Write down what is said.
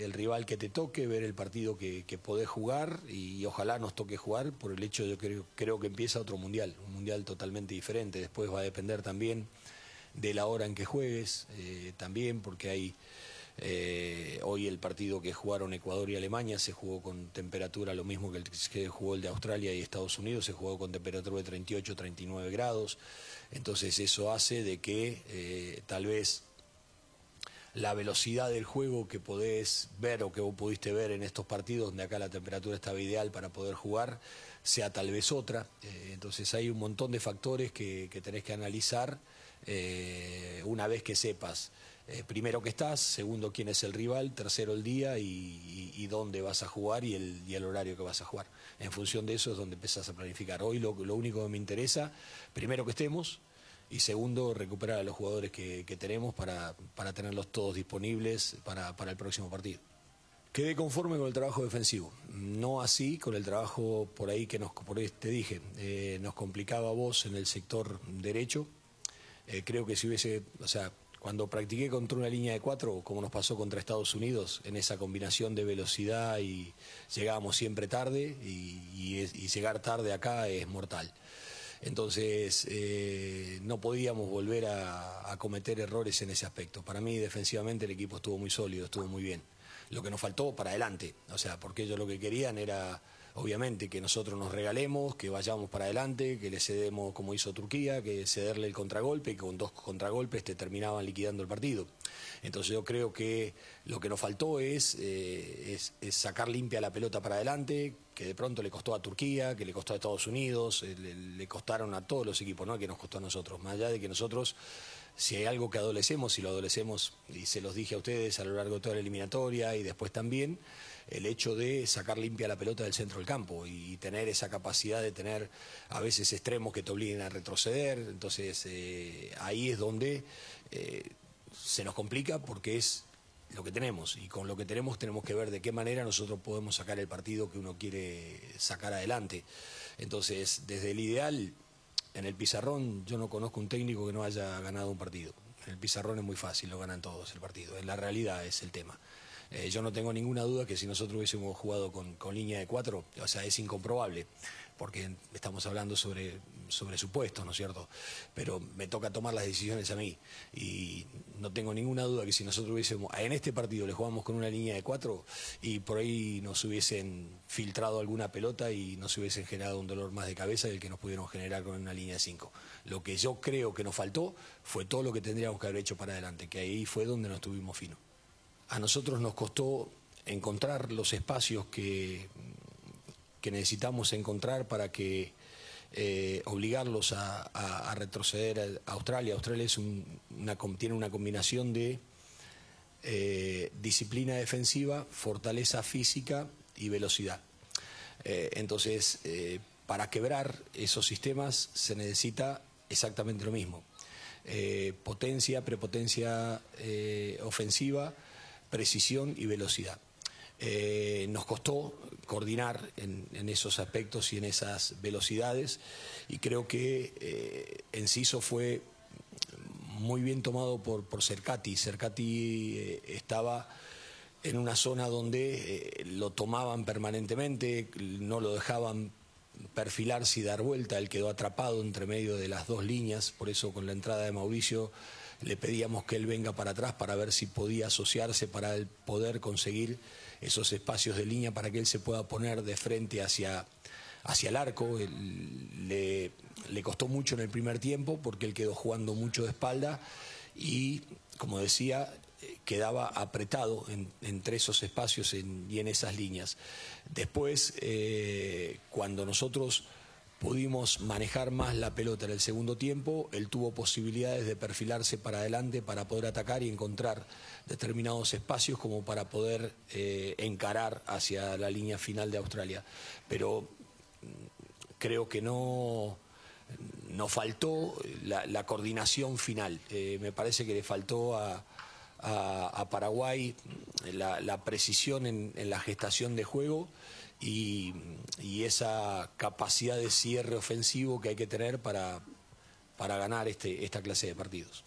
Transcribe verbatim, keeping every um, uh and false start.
el rival que te toque, ver el partido que, que podés jugar y ojalá nos toque jugar por el hecho de que creo, creo que empieza otro mundial, un mundial totalmente diferente. Después va a depender también de la hora en que juegues, eh, también porque hay eh, hoy el partido que jugaron Ecuador y Alemania se jugó con temperatura lo mismo que el que jugó el de Australia y Estados Unidos, se jugó con temperatura de treinta y ocho, treinta y nueve grados, entonces eso hace de que eh, tal vez la velocidad del juego que podés ver o que vos pudiste ver en estos partidos donde acá la temperatura estaba ideal para poder jugar, sea tal vez otra. Eh, entonces hay un montón de factores que, que tenés que analizar eh, una vez que sepas, eh, primero que estás, segundo quién es el rival, tercero el día y, y, y dónde vas a jugar y el, y el horario que vas a jugar. En función de eso es donde empezás a planificar. Hoy lo, lo único que me interesa, primero que estemos, y segundo, recuperar a los jugadores que, que tenemos para, para tenerlos todos disponibles para, para el próximo partido. Quedé conforme con el trabajo defensivo, no así con el trabajo por ahí que nos, por ahí te dije, eh, nos complicaba a vos en el sector derecho. Eh, creo que si hubiese, o sea, cuando practiqué contra una línea de cuatro, como nos pasó contra Estados Unidos, en esa combinación de velocidad y llegábamos siempre tarde y, y, es, y llegar tarde acá es mortal. Entonces eh, no podíamos volver a, a cometer errores en ese aspecto. Para mí defensivamente el equipo estuvo muy sólido, estuvo muy bien. Lo que nos faltó para adelante, o sea, porque ellos lo que querían era obviamente que nosotros nos regalemos, que vayamos para adelante, que le cedemos como hizo Turquía, que cederle el contragolpe y que con dos contragolpes te terminaban liquidando el partido. Entonces yo creo que lo que nos faltó es, eh, es, es sacar limpia la pelota para adelante, que de pronto le costó a Turquía, que le costó a Estados Unidos, eh, le, le costaron a todos los equipos, no que nos costó a nosotros, más allá de que nosotros, si hay algo que adolecemos, y lo adolecemos, y se los dije a ustedes a lo largo de toda la eliminatoria y después también, el hecho de sacar limpia la pelota del centro del campo y tener esa capacidad de tener a veces extremos que te obliguen a retroceder, entonces eh, ahí es donde eh, se nos complica porque es lo que tenemos y con lo que tenemos tenemos que ver de qué manera nosotros podemos sacar el partido que uno quiere sacar adelante. Entonces, desde el ideal, en el pizarrón yo no conozco un técnico que no haya ganado un partido. En el pizarrón es muy fácil, lo ganan todos el partido. En la realidad es el tema. Eh, yo no tengo ninguna duda que si nosotros hubiésemos jugado con, con línea de cuatro, o sea, es incomprobable, porque estamos hablando sobre, sobre supuestos, ¿no es cierto? Pero me toca tomar las decisiones a mí y no tengo ninguna duda que si nosotros hubiésemos, en este partido le jugamos con una línea de cuatro y por ahí nos hubiesen filtrado alguna pelota y nos hubiesen generado un dolor más de cabeza del que nos pudieron generar con una línea de cinco. Lo que yo creo que nos faltó fue todo lo que tendríamos que haber hecho para adelante, que ahí fue donde nos tuvimos fino. A nosotros nos costó encontrar los espacios que, que necesitamos encontrar para que eh, obligarlos a, a, a retroceder a Australia. Australia es un, una, tiene una combinación de eh, disciplina defensiva, fortaleza física y velocidad. Eh, entonces, eh, para quebrar esos sistemas se necesita exactamente lo mismo. Eh, potencia, prepotencia eh, ofensiva, precisión y velocidad. Eh, nos costó coordinar en, en esos aspectos y en esas velocidades y creo que eh, Enciso fue muy bien tomado por, por Cercati. Cercati eh, estaba en una zona donde eh, lo tomaban permanentemente, no lo dejaban perfilarse y dar vuelta, él quedó atrapado entre medio de las dos líneas, por eso con la entrada de Mauricio le pedíamos que él venga para atrás para ver si podía asociarse para él poder conseguir esos espacios de línea para que él se pueda poner de frente hacia, hacia el arco. Él, le, le costó mucho en el primer tiempo porque él quedó jugando mucho de espalda y, como decía, quedaba apretado en, entre esos espacios en, y en esas líneas. Después, eh, cuando nosotros pudimos manejar más la pelota en el segundo tiempo, él tuvo posibilidades de perfilarse para adelante para poder atacar y encontrar determinados espacios como para poder eh, encarar hacia la línea final de Australia. Pero creo que no, no faltó la, la coordinación final. Eh, me parece que le faltó a, a, a Paraguay la, la precisión en, en la gestación de juego y, y esa capacidad de cierre ofensivo que hay que tener para, para ganar este, esta clase de partidos.